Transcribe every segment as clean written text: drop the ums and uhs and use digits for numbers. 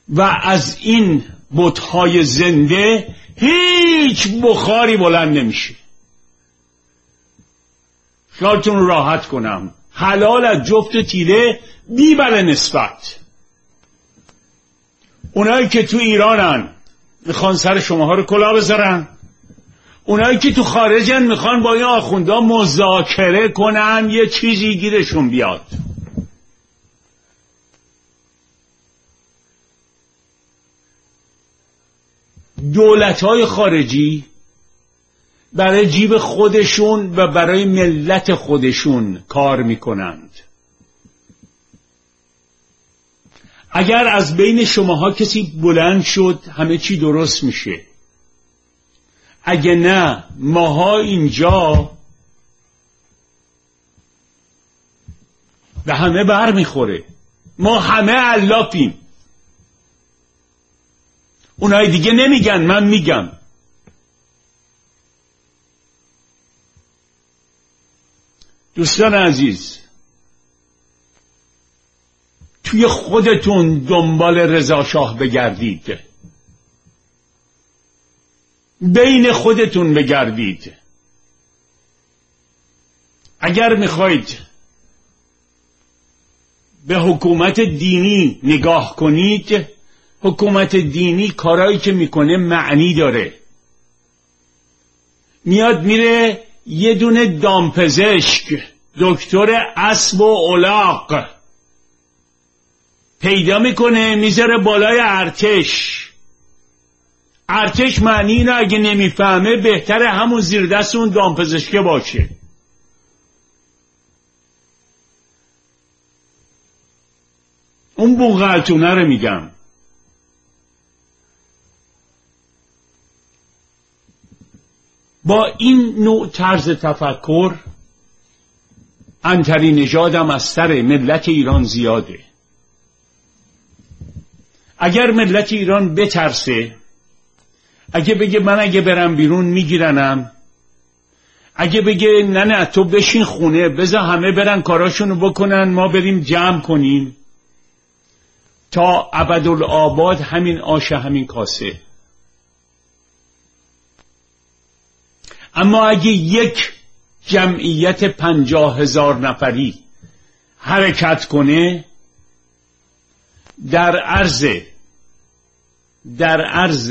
و از این بت‌های زنده هیچ بخاری بلند نمیشه. خیالتون راحت کنم، حلال از جفت تیره بیبره نسبت. اونایی که تو ایرانن میخوان سر شماها رو کلاه بذارن، اونایی که تو خارجن میخوان با این آخوندا مذاکره کنن یه چیزی گیرشون بیاد. دولت‌های خارجی برای جیب خودشون و برای ملت خودشون کار میکنند. اگر از بین شماها کسی بلند شد همه چی درست میشه، اگه نه ماها اینجا به همه بر میخوره. ما همه علاپیم. اونای دیگه نمیگن، من میگم. دوستان عزیز، توی خودتون دنبال رضا شاه بگردید، بین خودتون بگردید. اگر میخواید به حکومت دینی نگاه کنید، حکومت دینی کارایی که میکنه معنی داره. میاد میره یه دونه دامپزشک، دکتر اسب و الاغ پیدا میکنه، میذاره بالای ارتش. ارتش معنی اینو اگه نمیفهمه بهتره همون زیر دست اون دامپزشکه باشه. اون بوغلتونه رو میگم. با این نوع طرز تفکر عنتری نژادم از سر ملت ایران زیاده. اگر ملت ایران بترسه، اگه بگه من اگه برم بیرون میگیرنم، اگه بگه نه تو بشین خونه بذار همه برن کاراشونو بکنن ما بریم جمع کنیم، تا ابدالآباد همین آش همین کاسه. اما اگه یک جمعیت 50,000 نفری حرکت کنه، در عرض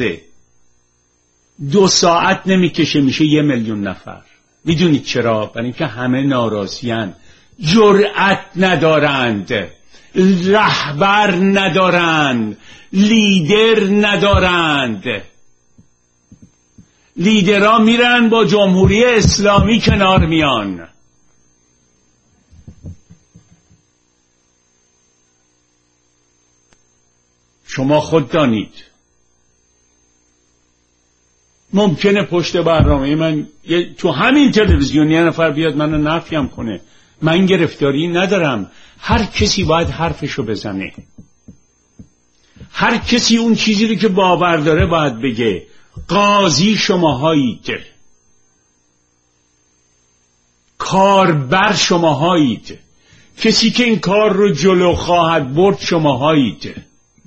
2 ساعت نمیکشه میشه 1,000,000 نفر. میدونید چرا؟ برای اینکه همه ناراضیان، جرأت ندارند، رهبر ندارند، لیدر ندارند. لیدرها میرن با جمهوری اسلامی کنار میان. شما خود دانید. ممکنه پشت برنامه من تو همین تلویزیون یه نفر بیاد منو نفیم کنه. من گرفتاری ندارم. هر کسی باید حرفشو بزنه. هر کسی اون چیزی رو که باور داره باید بگه. قاضی شماهایید، کاربر شماهایید، کسی که این کار رو جلو خواهد برد شماهایید.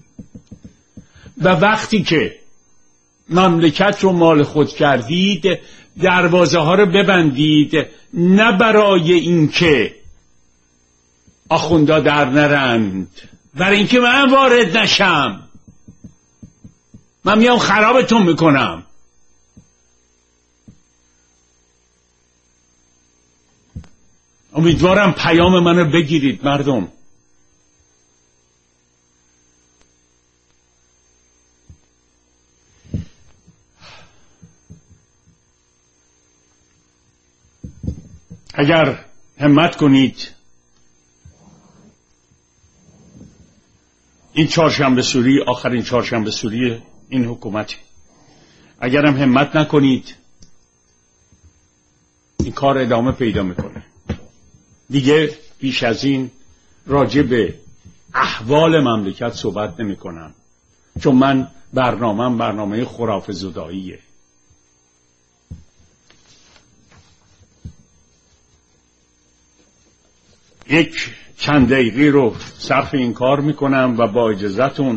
و وقتی که مملکت رو مال خود کردید دروازه ها رو ببندید، نه برای اینکه آخوندا در نرند، برای اینکه من وارد نشم. من میام خرابتون میکنم. امیدوارم پیام منو بگیرید مردم. اگر همت کنید این چهارشنبه سوری آخرین چهارشنبه سوری این حکومت، اگرم همت نکنید این کار ادامه پیدا میکنه. دیگه بیش از این راجع به احوال مملکت صحبت نمی کنم، چون من برنامه خرافه زداییه. یک چند دقیقه رو صرف این کار میکنم و با اجازهتون